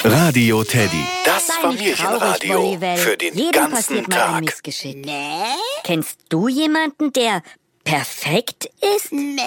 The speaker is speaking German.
Radio Teddy. Das Sei nicht traurig, Familienradio Bollivel. für den Jedem ganzen passiert mal ein Tag. Missgeschick. Kennst du jemanden, der perfekt ist?